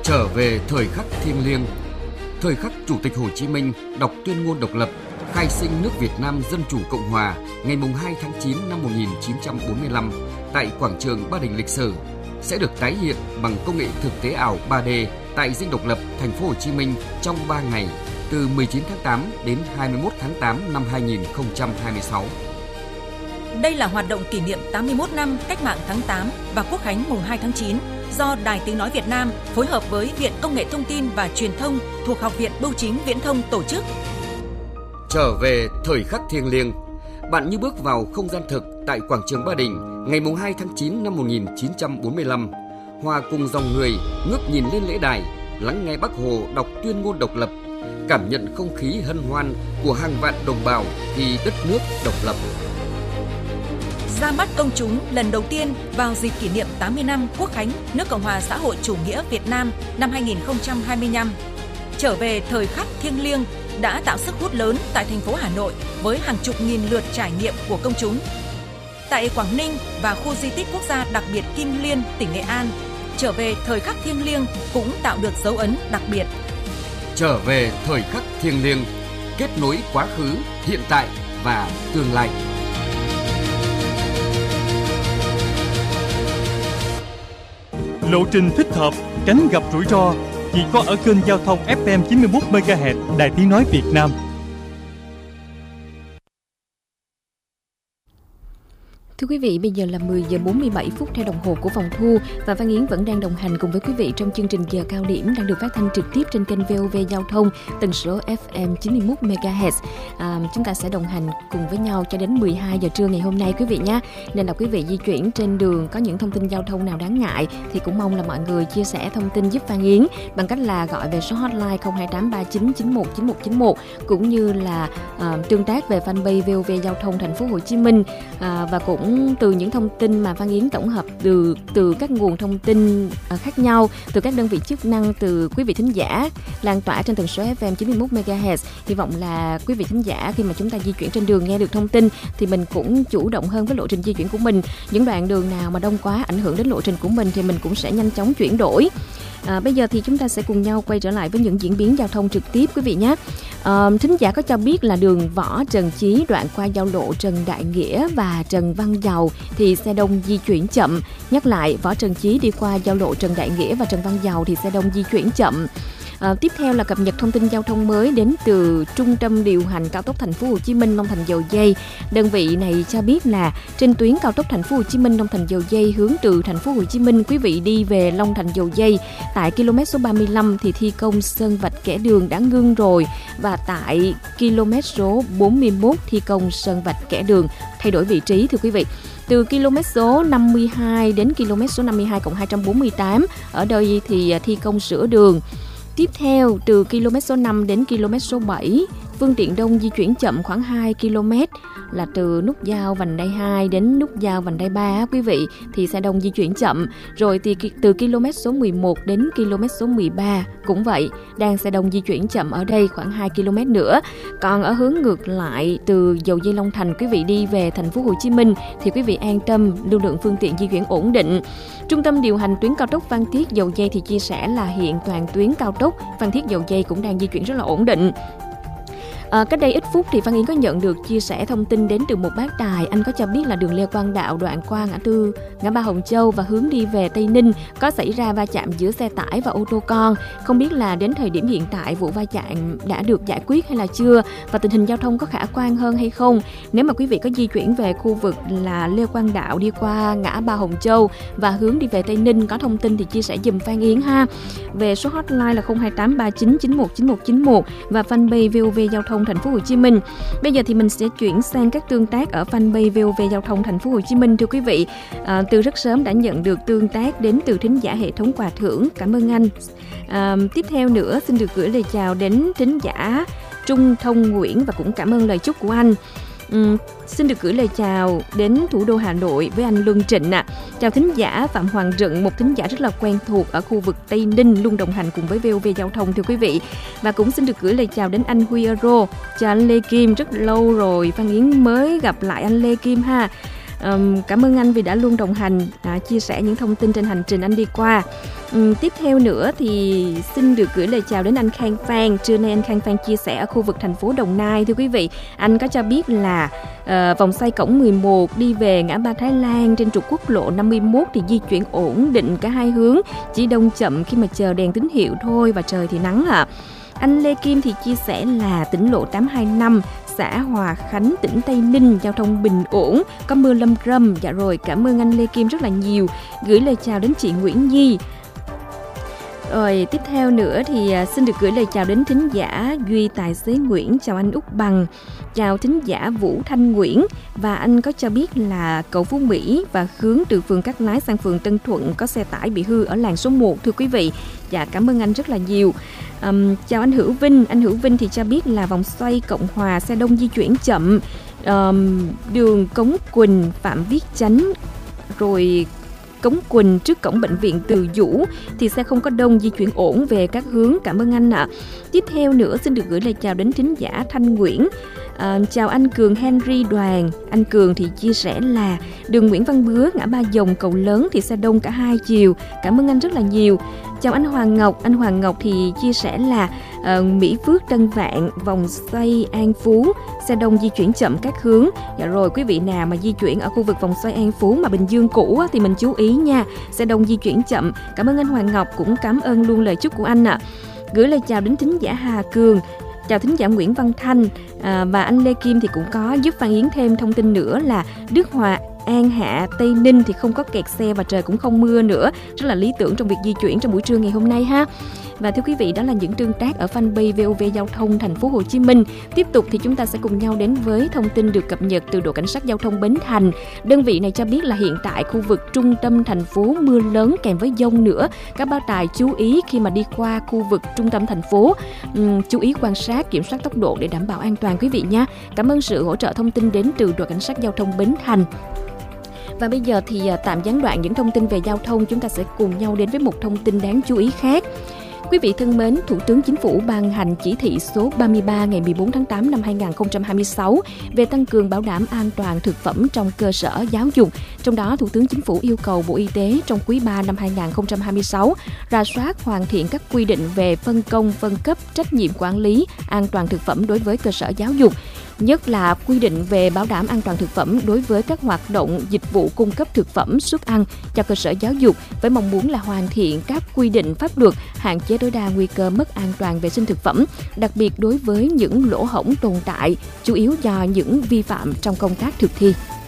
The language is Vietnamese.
Trở về thời khắc thiêng liêng, thời khắc Chủ tịch Hồ Chí Minh đọc tuyên ngôn độc lập, khai sinh nước Việt Nam Dân chủ Cộng hòa ngày 2 tháng 9 năm 1945 tại quảng trường Ba Đình lịch sử sẽ được tái hiện bằng công nghệ thực tế ảo 3D tại Dinh Độc Lập, thành phố Hồ Chí Minh trong 3 ngày, từ 19 tháng 8 đến 21 tháng 8 năm 2026. Đây là hoạt động kỷ niệm 81 năm Cách mạng tháng 8 và Quốc khánh mùng 2 tháng 9 do Đài Tiếng nói Việt Nam phối hợp với Viện Công nghệ Thông tin và Truyền thông thuộc Học viện Bưu chính Viễn thông tổ chức. Trở về thời khắc thiêng liêng, bạn như bước vào không gian thực tại quảng trường Ba Đình ngày 2 tháng 9 năm 1945, hòa cùng dòng người ngước nhìn lên lễ đài, lắng nghe Bác Hồ đọc tuyên ngôn độc lập, cảm nhận không khí hân hoan của hàng vạn đồng bào vì đất nước độc lập. Ra mắt công chúng lần đầu tiên vào dịp kỷ niệm 80 năm Quốc khánh nước Cộng hòa xã hội chủ nghĩa Việt Nam năm 2025. Trở về thời khắc thiêng liêng đã tạo sức hút lớn tại thành phố Hà Nội với hàng chục nghìn lượt trải nghiệm của công chúng. Tại Quảng Ninh và khu di tích quốc gia đặc biệt Kim Liên, tỉnh Nghệ An, trở về thời khắc thiêng liêng cũng tạo được dấu ấn đặc biệt. Trở về thời khắc thiêng liêng, kết nối quá khứ, hiện tại và tương lai. Lộ trình thích hợp, tránh gặp rủi ro chỉ có ở kênh giao thông FM 91 MHz Đài Tiếng nói Việt Nam. Thưa quý vị, bây giờ là 10 giờ 47 phút theo đồng hồ của phòng thu và Văn Yến vẫn đang đồng hành cùng với quý vị trong chương trình Giờ Cao Điểm đang được phát thanh trực tiếp trên kênh VOV Giao thông tần số FM 91 MHz. Chúng ta sẽ đồng hành cùng với nhau cho đến 12 giờ trưa ngày hôm nay quý vị nhé. Nên là quý vị di chuyển trên đường có những thông tin giao thông nào đáng ngại thì cũng mong là mọi người chia sẻ thông tin giúp Văn Yến bằng cách là gọi về số hotline 02839919191 cũng như là tương tác về fanpage VOV Giao thông thành phố Hồ Chí Minh và cũng từ những thông tin mà Văn Yến tổng hợp từ các nguồn thông tin khác nhau, từ các đơn vị chức năng, từ quý vị thính giả lan tỏa trên tần số FM 91 MHz. Hy vọng là quý vị thính giả khi mà chúng ta di chuyển trên đường nghe được thông tin thì mình cũng chủ động hơn với lộ trình di chuyển của mình. Những đoạn đường nào mà đông quá ảnh hưởng đến lộ trình của mình thì mình cũng sẽ nhanh chóng chuyển đổi. Bây giờ thì chúng ta sẽ cùng nhau quay trở lại với những diễn biến giao thông trực tiếp quý vị nhé. Thính giả có cho biết là đường Võ Trần Chí đoạn qua giao lộ Trần Đại Nghĩa và Trần Văn Dầu thì xe đông di chuyển chậm. Nhắc lại, Võ Trần Chí đi qua giao lộ Trần Đại Nghĩa và Trần Văn Dầu thì xe đông di chuyển chậm. Tiếp theo là cập nhật thông tin giao thông mới đến từ Trung tâm điều hành cao tốc Thành phố Hồ Chí Minh Long Thành Dầu Giây. Đơn vị này cho biết là trên tuyến cao tốc Thành phố Hồ Chí Minh Long Thành Dầu Giây hướng từ Thành phố Hồ Chí Minh quý vị đi về Long Thành Dầu Giây tại km số 35 thì thi công sơn vạch kẻ đường đã ngưng rồi và tại km số 41 thi công sơn vạch kẻ đường thay đổi vị trí thưa quý vị. Từ km số 52 đến km số 52+248 ở đây thì thi công sửa đường. Tiếp theo, từ km số 5 đến km số 7, phương tiện đông di chuyển chậm khoảng 2 km là từ nút giao vành đai 2 đến nút giao vành đai 3 quý vị thì xe đông di chuyển chậm. Rồi thì từ km số 11 đến km số 13 cũng vậy, đang xe đông di chuyển chậm ở đây khoảng 2 km nữa. Còn ở hướng ngược lại từ Dầu Giây Long Thành quý vị đi về thành phố Hồ Chí Minh thì quý vị an tâm, lưu lượng phương tiện di chuyển ổn định. Trung tâm điều hành tuyến cao tốc Phan Thiết Dầu Giây thì chia sẻ là hiện toàn tuyến cao tốc Phan Thiết Dầu Giây cũng đang di chuyển rất là ổn định. Cách đây ít phút thì Văn Yến có nhận được chia sẻ thông tin đến từ một bác tài. Anh có cho biết là đường Lê Quang Đạo đoạn qua ngã ba Hồng Châu và hướng đi về Tây Ninh có xảy ra va chạm giữa xe tải và ô tô con. Không biết là đến thời điểm hiện tại vụ va chạm đã được giải quyết hay là chưa và tình hình giao thông có khả quan hơn hay không. Nếu mà quý vị có di chuyển về khu vực là Lê Quang Đạo đi qua ngã ba Hồng Châu và hướng đi về Tây Ninh có thông tin thì chia sẻ giùm Văn Yến ha. Về số hotline là 02839919191 và fanpage VOV Giao thông Thành phố Hồ Chí Minh. Bây giờ thì mình sẽ chuyển sang các tương tác ở fanpage VOV Giao thông Thành phố Hồ Chí Minh thưa quý vị. Từ rất sớm đã nhận được tương tác đến từ thính giả hệ thống quà thưởng, cảm ơn anh. Tiếp theo nữa xin được gửi lời chào đến thính giả Trung Thông Nguyễn và cũng cảm ơn lời chúc của anh. Xin được gửi lời chào đến thủ đô Hà Nội với anh Luân Trịnh ạ. Chào thính giả Phạm Hoàng Rận, một thính giả rất là quen thuộc ở khu vực Tây Ninh, luôn đồng hành cùng với VOV Giao thông thưa quý vị. Và cũng xin được gửi lời chào đến anh Huy Euro. Chào anh Lê Kim, rất lâu rồi Phan Yến mới gặp lại anh Lê Kim ha. Cảm ơn anh vì đã luôn đồng hành, chia sẻ những thông tin trên hành trình anh đi qua. Tiếp theo nữa thì xin được gửi lời chào đến anh Khang Phan. Trưa nay anh Khang Phan chia sẻ ở khu vực thành phố Đồng Nai. Thưa quý vị, anh có cho biết là vòng xoay cổng 11 đi về ngã ba Thái Lan trên trục quốc lộ 51 thì di chuyển ổn định cả hai hướng, chỉ đông chậm khi mà chờ đèn tín hiệu thôi và trời thì nắng ạ. Anh Lê Kim thì chia sẻ là tỉnh lộ 825 xã Hòa Khánh, tỉnh Tây Ninh, giao thông bình ổn, có mưa lâm râm. Dạ rồi, cảm ơn anh Lê Kim rất là nhiều. Gửi lời chào đến chị Nguyễn Nhi. Rồi tiếp theo nữa thì xin được gửi lời chào đến thính giả Duy Tài xế Nguyễn, chào anh Úc Bằng, chào thính giả Vũ Thanh Nguyễn. Và anh có cho biết là cầu Phú Mỹ và hướng từ phường Cát Lái sang phường Tân Thuận có xe tải bị hư ở làn số 1 thưa quý vị. Dạ cảm ơn anh rất là nhiều. Chào anh Hữu Vinh. Anh Hữu Vinh thì cho biết là vòng xoay Cộng Hòa xe đông di chuyển chậm, đường Cống Quỳnh, Phạm Viết Chánh, rồi Cống Quỳnh trước cổng bệnh viện Từ Dũ thì xe không có đông, di chuyển ổn về các hướng. Cảm ơn anh ạ. Tiếp theo nữa xin được gửi lời chào đến thính giả Thanh Nguyễn. Chào anh Cường Henry Đoàn. Anh Cường thì chia sẻ là đường Nguyễn Văn Bứa ngã ba Dòng cầu lớn thì xe đông cả hai chiều. Cảm ơn anh rất là nhiều. Chào anh Hoàng Ngọc. Anh Hoàng Ngọc thì chia sẻ là Mỹ Phước Tân Vạn vòng xoay An Phú xe đông di chuyển chậm các hướng. Dạ rồi, quý vị nào mà di chuyển ở khu vực vòng xoay An Phú mà Bình Dương cũ thì mình chú ý nha, xe đông di chuyển chậm. Cảm ơn anh Hoàng Ngọc, cũng cảm ơn luôn lời chúc của anh ạ. Gửi lời chào đến thính giả Hà Cường, chào thính giả Nguyễn Văn Thanh, và anh Lê Kim thì cũng có giúp phản ánh thêm thông tin nữa là Đức Hòa, An Hạ, Tây Ninh thì không có kẹt xe và trời cũng không mưa nữa, rất là lý tưởng trong việc di chuyển trong buổi trưa ngày hôm nay ha. Và thưa quý vị, đó là những tương tác ở fanpage VOV Giao thông Thành phố Hồ Chí Minh. Tiếp tục thì chúng ta sẽ cùng nhau đến với thông tin được cập nhật từ đội cảnh sát giao thông Bến Thành. Đơn vị này cho biết là hiện tại khu vực trung tâm thành phố mưa lớn kèm với dông nữa. Các bác tài chú ý khi mà đi qua khu vực trung tâm thành phố, chú ý quan sát, kiểm soát tốc độ để đảm bảo an toàn quý vị nhé. Cảm ơn sự hỗ trợ thông tin đến từ đội cảnh sát giao thông Bến Thành. Và bây giờ thì tạm gián đoạn những thông tin về giao thông, chúng ta sẽ cùng nhau đến với một thông tin đáng chú ý khác. Quý vị thân mến, Thủ tướng Chính phủ ban hành chỉ thị số 33 ngày 14 tháng 8 năm 2026 về tăng cường bảo đảm an toàn thực phẩm trong cơ sở giáo dục. Trong đó, Thủ tướng Chính phủ yêu cầu Bộ Y tế trong quý 3 năm 2026 rà soát hoàn thiện các quy định về phân công, phân cấp, trách nhiệm quản lý an toàn thực phẩm đối với cơ sở giáo dục, nhất là quy định về bảo đảm an toàn thực phẩm đối với các hoạt động dịch vụ cung cấp thực phẩm, suất ăn cho cơ sở giáo dục, với mong muốn là hoàn thiện các quy định pháp luật, hạn chế tối đa nguy cơ mất an toàn vệ sinh thực phẩm, đặc biệt đối với những lỗ hổng tồn tại, chủ yếu do những vi phạm trong công tác thực thi.